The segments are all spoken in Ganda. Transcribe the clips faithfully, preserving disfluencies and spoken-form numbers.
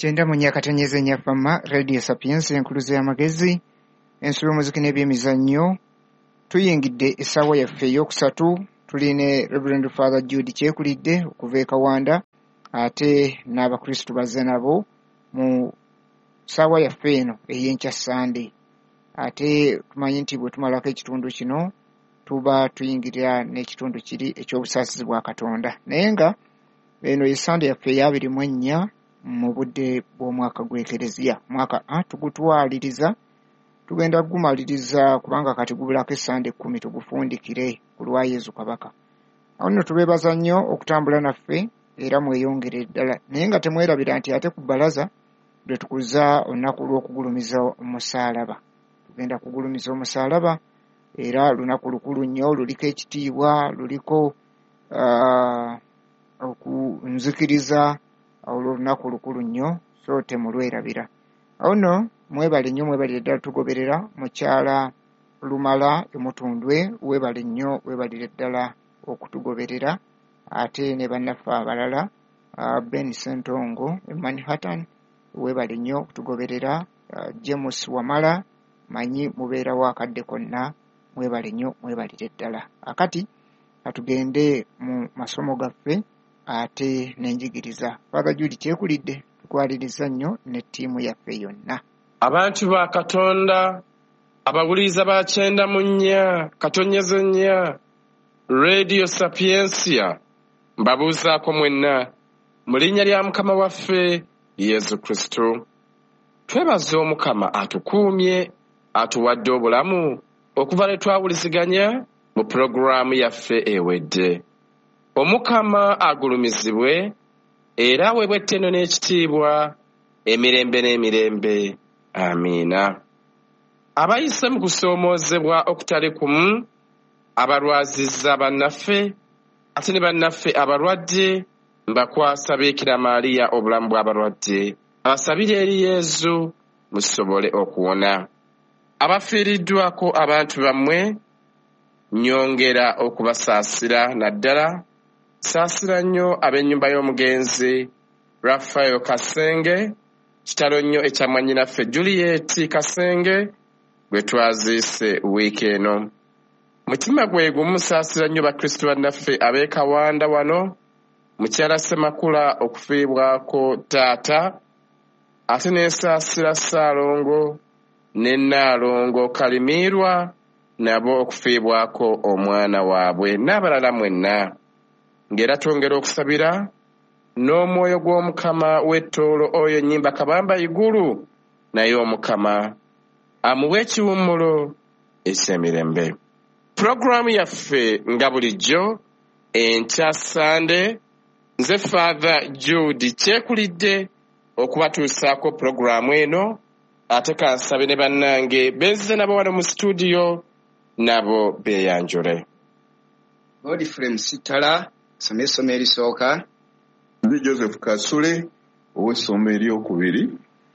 Chenda munyakatanyeze nyafama Radio Sapiens enkuluze y'amagezi ensolo muziki n'ebyemizannyo tuyingidde essaawa yaffe ey'okusatu tuline Reverend Father Jude Kyekulidde okuva e Kawanda ate n'abakristu bazze nabo mu ssaawa yaffe eno ey'enkya Sunday ate tumanyi nti bwe tumalako ekitundu kino tuba tuyingirira n'ekitundu kiri ekyobusaasizi bwa Katonda naye nga eno ye Sunday yaffe ey'abiri mu ennya mu budde bw'omwaka gw'ekereziya mwaka a tugutwaliriza tugenda kugumaliriza kubanga kati gubulako essande ekkumi tugufundikire ku lwa Yezu Kabaka. Awo nno tubeebaza nnyo okutambula naffe era mweyongere ddala naye nga temwerabira nti ate ku bbalaza lwe tukuza olunaku lw'okugulumiza omusaalaba. Tugenda kugulumiza omusaalaba era lunaku lukulu nnyo luliko ekitiibwa luliko uh, okunzikiriza olwo lunaku lukulu nnyo so temulwerabira. Awo nno mwebale nnyo mwebale ddala tugoberera mukyala Lumala Emutundwe webale nnyo webalire ddala okutugoberera ate ne bannaffe abalala uh, Ben Sentongo e Manhattan webale nnyo okutugoberera uh, James Wamala manyi mubeera wakadde konna mwebale nnyo mwebalire ddala. Akati atugende mu masomo gaffe ate n'enjigiriza. Father Jude Kyekulidde tukwaliriza nnyo ne ttiimu yaffe yonna. Abantu ba Katonda abawuliza ba Chenda mu nnya katonyeze nnya Radio Sapiensia mbabuuzaako mwenna mu linnya lya Mukama waffe Yesu Kristo. Twebaza Omukama atukuumye atuwadde obulamu okuva lwe twawuliziganya mu pulogulaamu yaffe ewedde. Omukama agulumizibwe era aweebwe ettendo n'ekitiibwa emirembe n'emirembe. Amiina. Abayise mu kusoomoozebwa okutali kumu abalwazizza bannaffe ate ne bannaffe abalwadde mbakwasa Bikira Maaliya obulamu bw'abalwadde abasabire eri Yezu musobole okuwona. Abafiiriddwako abantu bammwe nyongera okubasaasira naddala saasira nnyo ab'ennyumba y'omugenzi Raphael Kasenge kitalo nnyo ekya mwannyinaffe Juliet Kasenge gwe twaziise wiiki eno. Mutima gwe gumu saasira nnyo bakristu bannaffe ab'e Kawanda wano mukyala Ssemakula okufiibwako taata ate n'ensaasira Ssaalongo ne Nnaalongo Kalimiirwa nabo okufiibwako omwana waabwe n'abalala mwenna. Ng'era twongera okusabira n'omwoyo gw'Omukama w'ettoolo oyo ennyimba kabamba igulu naye Omukama amuwe ekiwummulo eky'emirembe. Pulogulaamu yaffe nga bulijjo enkya Sande nze Father Jude Kyekulidde okubatuusaako pulogulaamu eno ate kansabe ne bannange bezze nabo wano mu studio nabo beeyanjule. Godfrey Musitala some essomo erisooka. Ndi Joseph Kasule ow'essomo eryokubiri.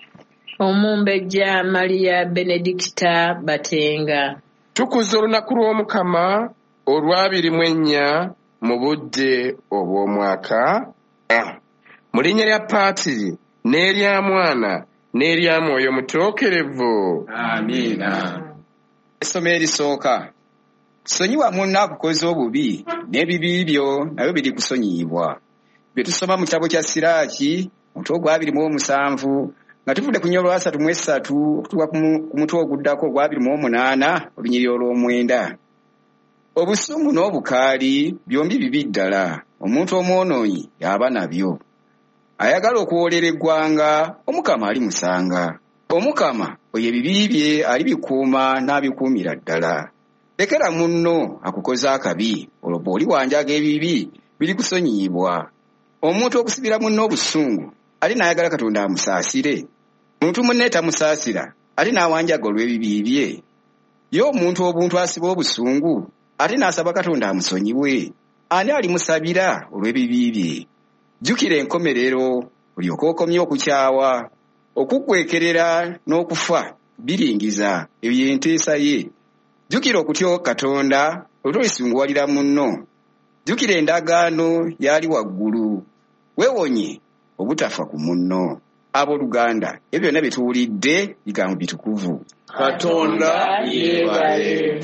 Omumbejja Maria Benedicta Batenga. Tukuza olunaku lw'Omukama olw'abiri mu ennya mu budde obw'omwaka A. Mu linnya lya Paatiri n'erya Mwana n'erya Mwoyo Mutuukirivu. Amiina. Essomo erisooka. Sonyiwa munno akukoze obubi n'ebibi byo nabyo biri kusonyiyibwa. Bye tusoma mu kitabo kya Siraaki omutwe ogw'abiri mu omusanvu nga tuvudde ku nnyolwa asatu mu esatu okutuuka ku mutwe oguddako ogw'abiri mu omunaana olunyiriri olw'omwenda. Obusungu n'obukaali byombi bibi ddala omuntu omwonoonyi y'aba nabyo. Ayagala okuwoolera eggwanga Omukama alimusanga. Omukama oyo ebibi bye alibikuuma n'abikuumira ddala. Lekera munno akukoza akabi olwo bw'oli wanjaga ebibi biri kusonyiyibwa. Omuntu okusibira munno obusungu ali n'ayagala Katonda amusaasire. Omuntu munne tamusaasira ali n'awanjaga olw'ebibi bye. Ye omuntu obuntu asiba obusungu ate n'asaba Katonda amusonyiwe ani alimusabira olw'ebibi bye. Jjukira enkomerero olyoke okomye okukyawa okuggwekerera n'okufa biringiza eyo y'enteesa ye. Jjukira okutya Katonda olw'olisunguwalira munno. Jjukira endagaano yali waggulu weewonye obutafa ku munno. abooluganda ebyo byonna bituwulidde bigambo bitukuvu. Katonda yeebale.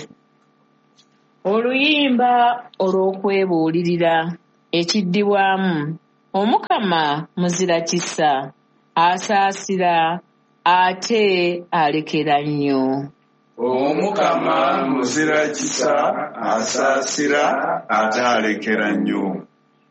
Oluyimba olw'okwebuulirira ekiddibwamu. Omukama muzira kisa, asaasira ate alekera nnyo. Omukama muzira kisa, asaasira ate alekera nnyo.